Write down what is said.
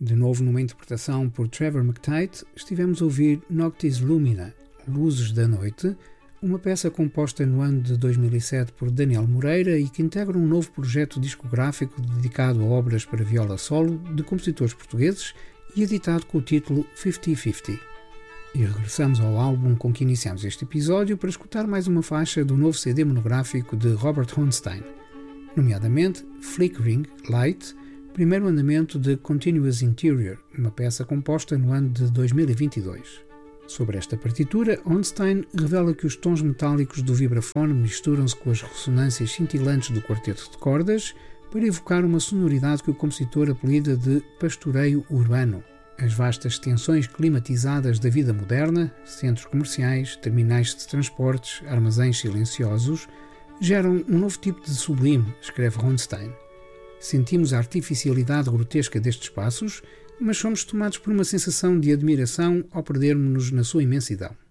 De novo numa interpretação por Trevor McTighe, estivemos a ouvir Noctis Lumina, Luzes da Noite, uma peça composta no ano de 2007 por Daniel Moreira e que integra um novo projeto discográfico dedicado a obras para viola solo de compositores portugueses e editado com o título 50-50. E regressamos ao álbum com que iniciamos este episódio para escutar mais uma faixa do novo CD monográfico de Robert Honstein, nomeadamente Flickering Light, primeiro andamento de Continuous Interior, uma peça composta no ano de 2022. Sobre esta partitura, Honstein revela que os tons metálicos do vibrafone misturam-se com as ressonâncias cintilantes do quarteto de cordas para evocar uma sonoridade que o compositor apelida de pastoreio urbano. As vastas extensões climatizadas da vida moderna, centros comerciais, terminais de transportes, armazéns silenciosos, geram um novo tipo de sublime, escreve Honstein. Sentimos a artificialidade grotesca destes espaços, mas somos tomados por uma sensação de admiração ao perdermos-nos na sua imensidão.